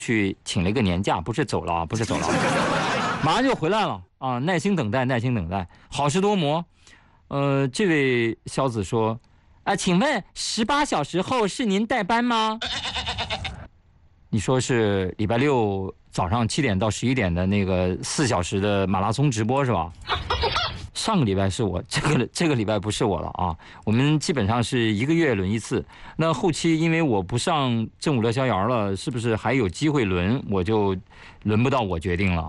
去请了一个年假，不是走了，马上就回来了啊！耐心等待，好事多磨。这位小子说，请问18小时后是您代班吗？你说是礼拜六早上7点到11点的那个4小时的马拉松直播是吧？上个礼拜是我，这个礼拜不是我了啊。我们基本上是1个月轮一次。那后期因为我不上正午乐逍遥了，是不是还有机会轮？我就轮不到我决定了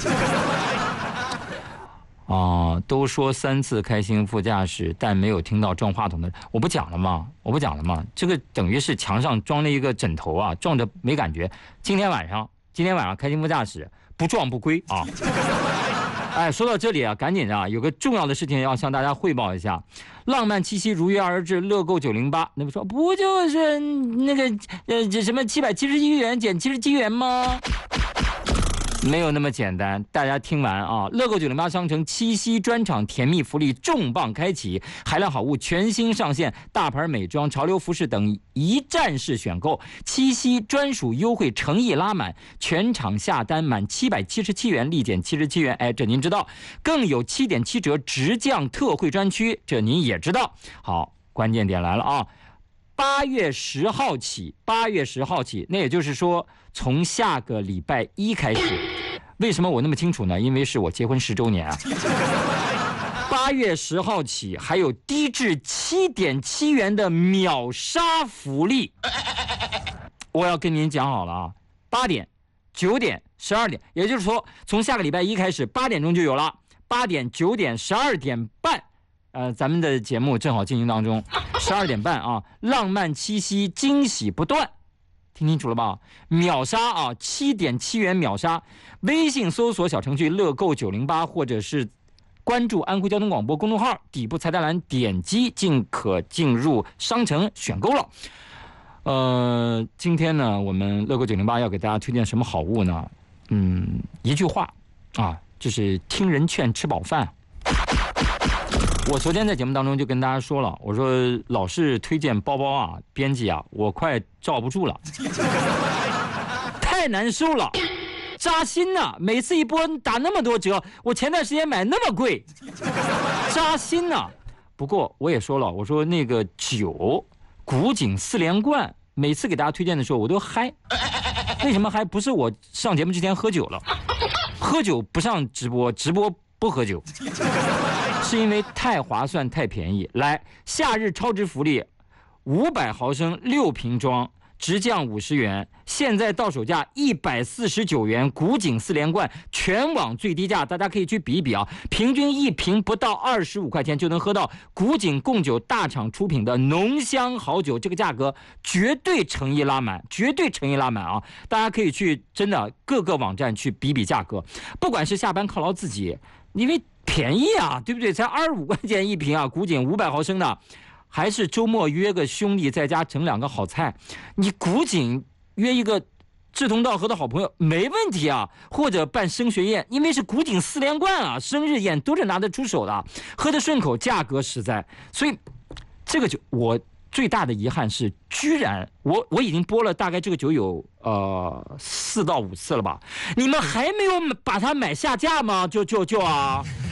啊。都说3次开心副驾驶，但没有听到撞话筒的。我不讲了吗？这个等于是墙上装了一个枕头啊，撞着没感觉。今天晚上开心副驾驶，不撞不归啊。说到这里啊，赶紧啊，有个重要的事情要向大家汇报一下。浪漫七夕如约而至，乐购908，那不说不就是那个什么771元减77元吗？没有那么简单，大家听完啊！乐购908商城七夕专场甜蜜福利重磅开启，海量好物全新上线，大牌美妆、潮流服饰等一站式选购，七夕专属优惠诚意拉满，全场下单满777元立减77元，这您知道，更有7.7折直降特惠专区，这您也知道。好，关键点来了啊！8月10号起，那也就是说，从下个礼拜1开始。为什么我那么清楚呢？因为是我结婚10周年啊。8月10号起，还有低至7.7元的秒杀福利。我要跟您讲好了啊，8点、9点、12点，也就是说，从下个礼拜1开始，8点钟就有了，8点、9点、12点半。咱们的节目正好进行当中，12点半啊，浪漫七夕惊喜不断，听清楚了吧？秒杀啊，7.7元秒杀！微信搜索小程序乐购908，或者是关注安徽交通广播公众号，底部菜单栏点击即可进入商城选购了。今天呢，我们乐购908要给大家推荐什么好物呢？一句话啊，就是听人劝，吃饱饭。我昨天在节目当中就跟大家说了，我说老是推荐包包啊，编辑啊，我快罩不住了，太难受了，扎心呐！每次一播打那么多折，我前段时间买那么贵，扎心呐！不过我也说了，我说那个酒，古井4连冠，每次给大家推荐的时候我都嗨。为什么嗨？不是我上节目之前喝酒了，喝酒不上直播，直播不喝酒。是因为太划算太便宜。来，夏日超值福利，500毫升6瓶装，直降50元，现在到手价149元，古井4连冠全网最低价，大家可以去比一比啊，平均1瓶不到25块钱就能喝到古井贡酒大厂出品的浓香好酒，这个价格绝对诚意拉满啊！大家可以去真的各个网站去比比价格，不管是下班犒劳自己，因为便宜啊，对不对？才25块钱1瓶啊，古井500毫升的，还是周末约个兄弟在家整2个好菜，你古井约一个志同道合的好朋友没问题啊，或者办升学宴，因为是古井4连冠啊，生日宴都是拿得出手的，喝得顺口，价格实在，所以这个酒我最大的遗憾是，居然我已经播了大概这个酒有4到5次了吧，你们还没有把它买下架吗？就啊！